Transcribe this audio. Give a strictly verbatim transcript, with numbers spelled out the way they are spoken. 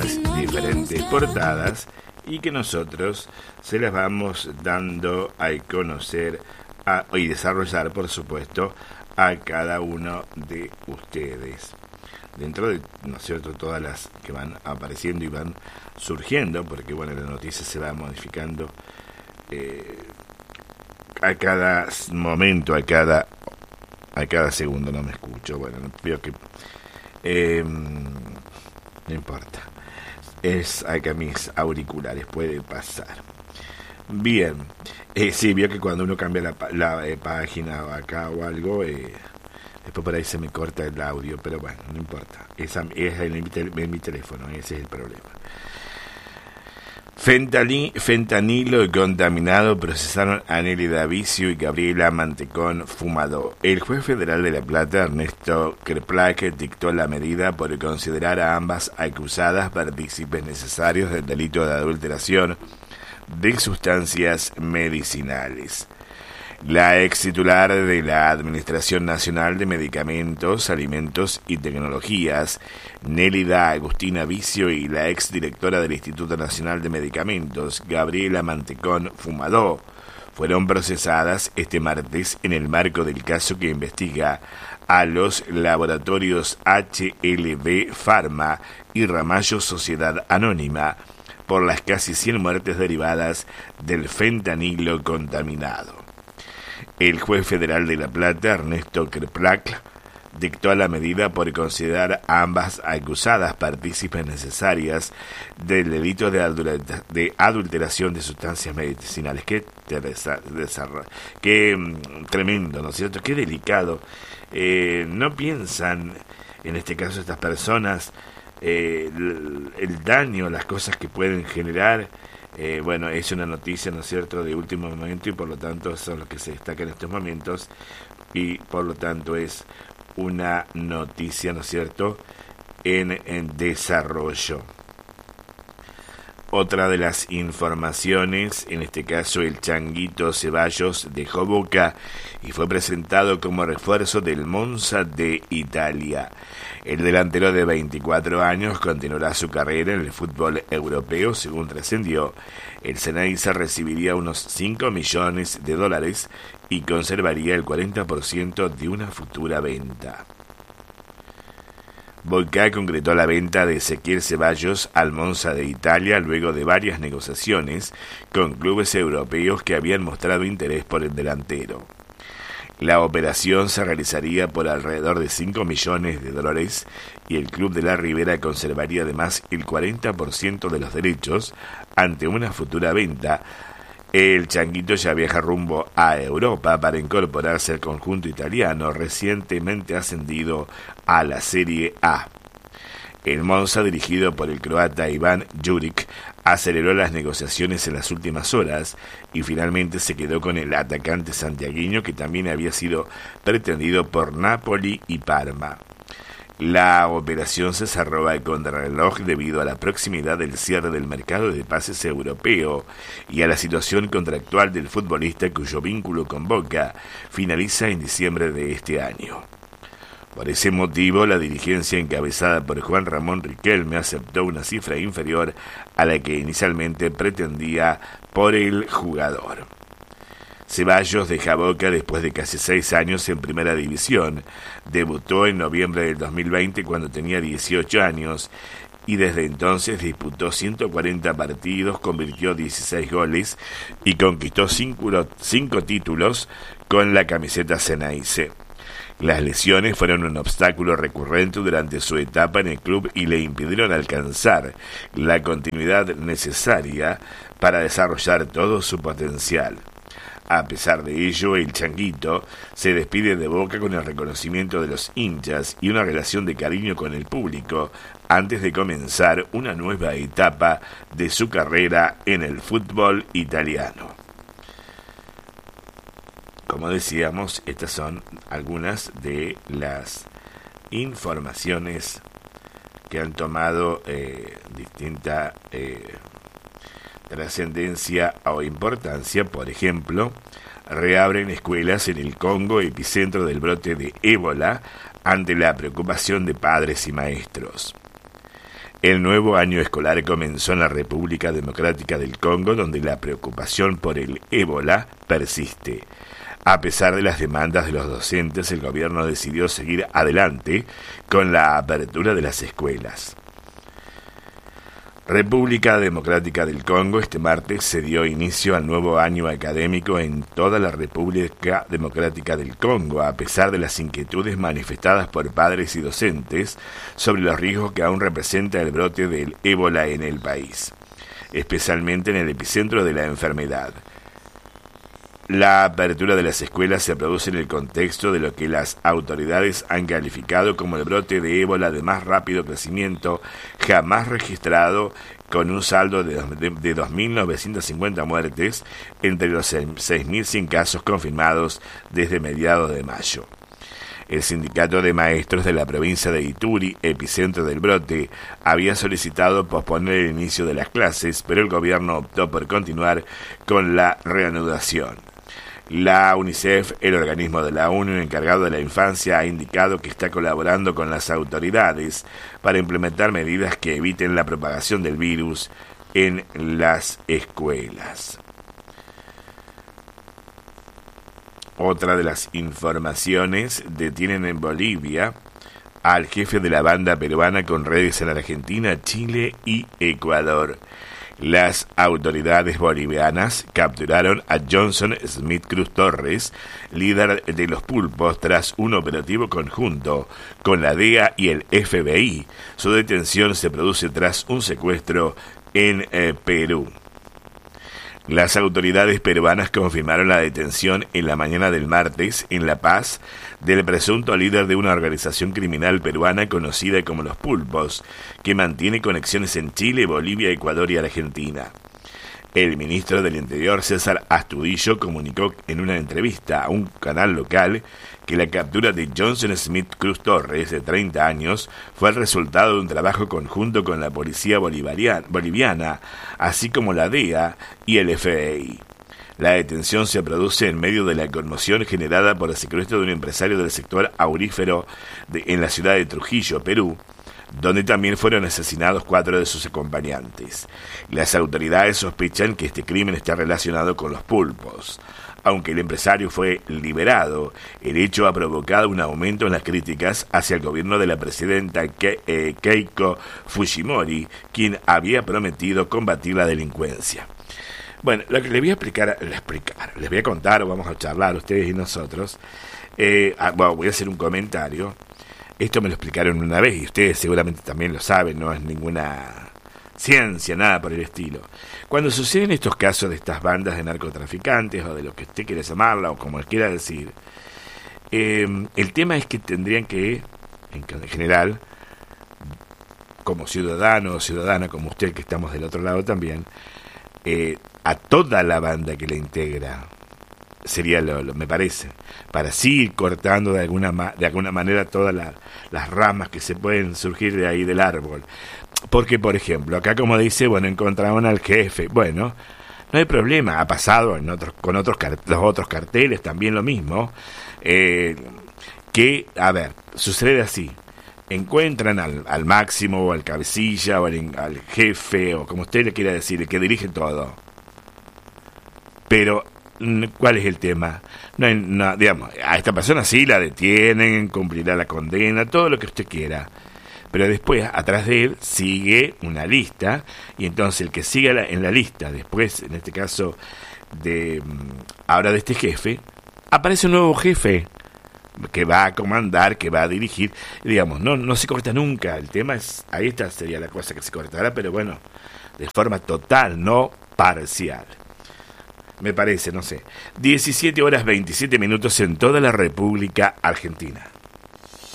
las diferentes portadas y que nosotros se las vamos dando a conocer a, y desarrollar, por supuesto, a cada uno de ustedes. Dentro de, ¿no es cierto?, todas las que van apareciendo y van surgiendo, porque bueno, la noticia se va modificando eh, a cada momento, a cada a cada segundo. No me escucho, bueno, veo que eh, no importa, es acá mis auriculares, puede pasar. Bien, eh, sí, veo que cuando uno cambia la, la eh, página acá o algo, eh, después por ahí se me corta el audio, pero bueno, no importa. Esa es en mi, en mi teléfono, ese es el problema. Fentani, fentanilo contaminado procesaron a Nelly Davicio y Gabriela Mantecón Fumado. El juez federal de La Plata, Ernesto Kerplake, dictó la medida por considerar a ambas acusadas partícipes necesarios del delito de adulteración de sustancias medicinales. La ex titular de la Administración Nacional de Medicamentos, Alimentos y Tecnologías, Nélida Agustina Vicio, y la ex directora del Instituto Nacional de Medicamentos, Gabriela Mantecón Fumadó, fueron procesadas este martes en el marco del caso que investiga a los laboratorios H L B Pharma y Ramallo Sociedad Anónima por las casi cien muertes derivadas del fentanilo contaminado. El juez federal de La Plata, Ernesto Kerplake, dictó la medida por considerar a ambas acusadas partícipes necesarias del delito de, adulter- de adulteración de sustancias medicinales. Qué, teresa, desarro- qué mm, tremendo, ¿no es cierto? Qué delicado. Eh, no piensan, en este caso estas personas, eh, el, el daño, las cosas que pueden generar. Eh, bueno, es una noticia, ¿no es cierto?, de último momento, y por lo tanto son los que se destacan en estos momentos, y por lo tanto es una noticia, ¿no es cierto?, en, en desarrollo. Otra de las informaciones, en este caso el Changuito Ceballos dejó Boca y fue presentado como refuerzo del Monza de Italia. El delantero de veinticuatro años continuará su carrera en el fútbol europeo, según trascendió. El Ceneice recibiría unos cinco millones de dólares y conservaría el cuarenta por ciento de una futura venta. Boca concretó la venta de Ezequiel Ceballos al Monza de Italia luego de varias negociaciones con clubes europeos que habían mostrado interés por el delantero. La operación se realizaría por alrededor de cinco millones de dólares y el club de la Ribera conservaría además el cuarenta por ciento de los derechos ante una futura venta. El Changuito ya viaja rumbo a Europa para incorporarse al conjunto italiano recientemente ascendido a la Serie A. El Monza, dirigido por el croata Iván Juric, aceleró las negociaciones en las últimas horas y finalmente se quedó con el atacante santiagueño, que también había sido pretendido por Napoli y Parma. La operación se cerró a contrarreloj debido a la proximidad del cierre del mercado de pases europeo y a la situación contractual del futbolista, cuyo vínculo con Boca finaliza en diciembre de este año. Por ese motivo, la dirigencia encabezada por Juan Ramón Riquelme aceptó una cifra inferior a la que inicialmente pretendía por el jugador. Ceballos deja Boca después de casi seis años en Primera División. Debutó en noviembre del dos mil veinte cuando tenía dieciocho años y desde entonces disputó ciento cuarenta partidos, convirtió dieciséis goles y conquistó cinco títulos con la camiseta Ceneice. Las lesiones fueron un obstáculo recurrente durante su etapa en el club y le impidieron alcanzar la continuidad necesaria para desarrollar todo su potencial. A pesar de ello, el Changuito se despide de Boca con el reconocimiento de los hinchas y una relación de cariño con el público antes de comenzar una nueva etapa de su carrera en el fútbol italiano. Como decíamos, estas son algunas de las informaciones que han tomado eh, distinta eh, trascendencia o importancia. Por ejemplo, reabren escuelas en el Congo, epicentro del brote de ébola, ante la preocupación de padres y maestros. El nuevo año escolar comenzó en la República Democrática del Congo, donde la preocupación por el ébola persiste. A pesar de las demandas de los docentes, el gobierno decidió seguir adelante con la apertura de las escuelas. República Democrática del Congo, este martes se dio inicio al nuevo año académico en toda la República Democrática del Congo, a pesar de las inquietudes manifestadas por padres y docentes sobre los riesgos que aún representa el brote del ébola en el país, especialmente en el epicentro de la enfermedad. La apertura de las escuelas se produce en el contexto de lo que las autoridades han calificado como el brote de ébola de más rápido crecimiento jamás registrado, con un saldo de, de, de dos mil novecientas cincuenta muertes entre los seis mil cien casos confirmados desde mediados de mayo. El sindicato de maestros de la provincia de Ituri, epicentro del brote, había solicitado posponer el inicio de las clases, pero el gobierno optó por continuar con la reanudación. La UNICEF, el organismo de la ONU encargado de la infancia, ha indicado que está colaborando con las autoridades para implementar medidas que eviten la propagación del virus en las escuelas. Otra de las informaciones: detienen en Bolivia al jefe de la banda peruana con redes en Argentina, Chile y Ecuador. Las autoridades bolivianas capturaron a Johnson Smith Cruz Torres, líder de los Pulpos, tras un operativo conjunto con la D E A y el F B I. Su detención se produce tras un secuestro en eh, Perú. Las autoridades peruanas confirmaron la detención en la mañana del martes en La Paz del presunto líder de una organización criminal peruana conocida como Los Pulpos, que mantiene conexiones en Chile, Bolivia, Ecuador y Argentina. El ministro del Interior, César Astudillo, comunicó en una entrevista a un canal local que la captura de Johnson Smith Cruz Torres, de treinta años, fue el resultado de un trabajo conjunto con la policía boliviana, así como la D E A y el F B I. La detención se produce en medio de la conmoción generada por el secuestro de un empresario del sector aurífero de, en la ciudad de Trujillo, Perú, donde también fueron asesinados cuatro de sus acompañantes. Las autoridades sospechan que este crimen está relacionado con los pulpos. Aunque el empresario fue liberado, el hecho ha provocado un aumento en las críticas hacia el gobierno de la presidenta Ke- eh, Keiko Fujimori, quien había prometido combatir la delincuencia. Bueno, lo que les voy a explicar, les, explicar, les voy a contar, o vamos a charlar ustedes y nosotros, eh, ah, bueno, voy a hacer un comentario. Esto me lo explicaron una vez y ustedes seguramente también lo saben, no es ninguna ciencia, nada por el estilo. Cuando suceden estos casos de estas bandas de narcotraficantes o de lo que usted quiere llamarla o como quiera decir, eh, el tema es que tendrían que, en general, como ciudadano o ciudadana, como usted que estamos del otro lado también, eh, a toda la banda que la integra, sería lo, lo me parece, para así ir cortando de alguna ma- de alguna manera todas la, las ramas que se pueden surgir de ahí del árbol. Porque, por ejemplo, acá como dice, bueno, encontraron al jefe. Bueno, no hay problema, ha pasado en otros, con otros los otros carteles también lo mismo. Eh, que, a ver, sucede así. Encuentran al, al máximo, o al cabecilla, o al, al jefe, o como usted le quiera decir, el que dirige todo. Pero, ¿cuál es el tema? No, hay, no, digamos, a esta persona sí la detienen, cumplirá la condena, todo lo que usted quiera. Pero después, atrás de él, sigue una lista, y entonces el que siga la, en la lista, después, en este caso, de ahora de este jefe, aparece un nuevo jefe, que va a comandar, que va a dirigir, digamos, no, no se corta nunca. El tema es, ahí esta sería la cosa que se cortará, pero bueno, de forma total, no parcial. Me parece, no sé. diecisiete horas veintisiete minutos en toda la República Argentina.